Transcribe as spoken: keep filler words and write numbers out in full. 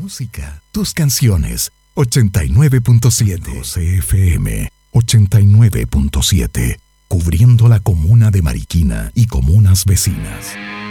música, tus canciones. ochenta y nueve punto siete C F M ochenta y nueve punto siete, cubriendo la comuna de Mariquina y comunas vecinas.